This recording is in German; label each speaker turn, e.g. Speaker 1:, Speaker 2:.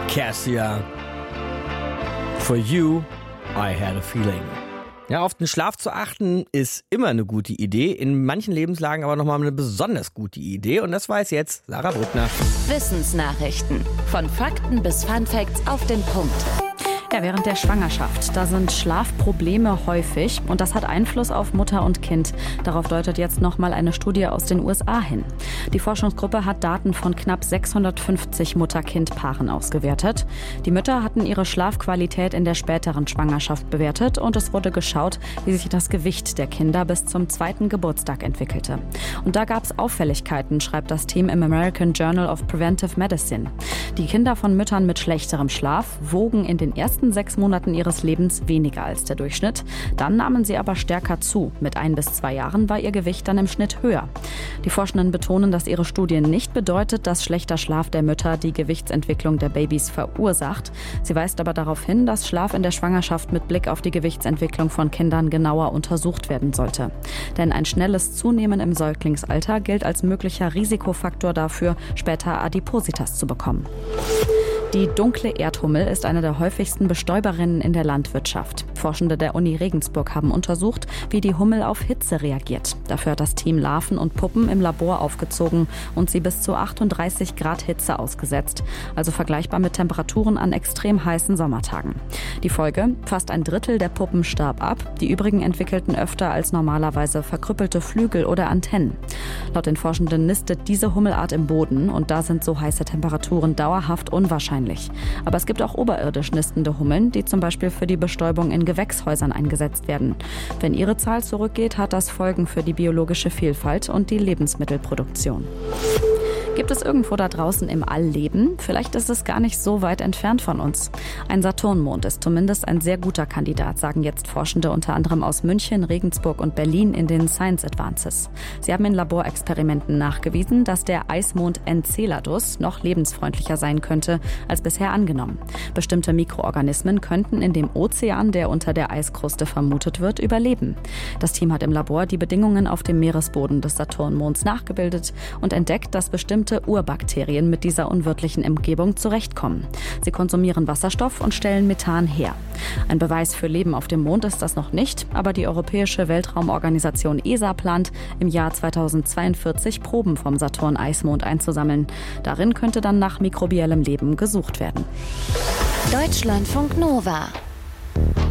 Speaker 1: Cassia. For you, I had a feeling. Ja, auf den Schlaf zu achten ist immer eine gute Idee, in manchen Lebenslagen aber nochmal eine besonders gute Idee. Und das weiß jetzt Sarah Brückner.
Speaker 2: Wissensnachrichten. Von Fakten bis Funfacts auf den Punkt.
Speaker 3: Ja, während der Schwangerschaft, da sind Schlafprobleme häufig und das hat Einfluss auf Mutter und Kind. Darauf deutet jetzt nochmal eine Studie aus den USA hin. Die Forschungsgruppe hat Daten von knapp 650 Mutter-Kind-Paaren ausgewertet. Die Mütter hatten ihre Schlafqualität in der späteren Schwangerschaft bewertet und es wurde geschaut, wie sich das Gewicht der Kinder bis zum 2. Geburtstag entwickelte. Und da gab es Auffälligkeiten, schreibt das Team im American Journal of Preventive Medicine. Die Kinder von Müttern mit schlechterem Schlaf wogen in den ersten 6 Monaten ihres Lebens weniger als der Durchschnitt. Dann nahmen sie aber stärker zu. Mit 1 bis 2 Jahren war ihr Gewicht dann im Schnitt höher. Die Forschenden betonen, dass ihre Studie nicht bedeutet, dass schlechter Schlaf der Mütter die Gewichtsentwicklung der Babys verursacht. Sie weist aber darauf hin, dass Schlaf in der Schwangerschaft mit Blick auf die Gewichtsentwicklung von Kindern genauer untersucht werden sollte. Denn ein schnelles Zunehmen im Säuglingsalter gilt als möglicher Risikofaktor dafür, später Adipositas zu bekommen. Die dunkle Erdhummel ist eine der häufigsten Bestäuberinnen in der Landwirtschaft. Forschende der Uni Regensburg haben untersucht, wie die Hummel auf Hitze reagiert. Dafür hat das Team Larven und Puppen im Labor aufgezogen und sie bis zu 38 Grad Hitze ausgesetzt, also vergleichbar mit Temperaturen an extrem heißen Sommertagen. Die Folge: fast ein Drittel der Puppen starb ab, die übrigen entwickelten öfter als normalerweise verkrüppelte Flügel oder Antennen. Laut den Forschenden nistet diese Hummelart im Boden und da sind so heiße Temperaturen dauerhaft unwahrscheinlich. Aber es gibt auch oberirdisch nistende Hummeln, die zum Beispiel für die Bestäubung in Gewächshäusern eingesetzt werden. Wenn ihre Zahl zurückgeht, hat das Folgen für die biologische Vielfalt und die Lebensmittelproduktion. Gibt es irgendwo da draußen im All Leben? Vielleicht ist es gar nicht so weit entfernt von uns. Ein Saturnmond ist zumindest ein sehr guter Kandidat, sagen jetzt Forschende unter anderem aus München, Regensburg und Berlin in den Science Advances. Sie haben in Laborexperimenten nachgewiesen, dass der Eismond Enceladus noch lebensfreundlicher sein könnte als bisher angenommen. Bestimmte Mikroorganismen könnten in dem Ozean, der unter der Eiskruste vermutet wird, überleben. Das Team hat im Labor die Bedingungen auf dem Meeresboden des Saturnmonds nachgebildet und entdeckt, dass bestimmte Urbakterien mit dieser unwirtlichen Umgebung zurechtkommen. Sie konsumieren Wasserstoff und stellen Methan her. Ein Beweis für Leben auf dem Mond ist das noch nicht, aber die Europäische Weltraumorganisation ESA plant, im Jahr 2042 Proben vom Saturn-Eismond einzusammeln. Darin könnte dann nach mikrobiellem Leben gesucht werden.
Speaker 2: Deutschlandfunk Nova.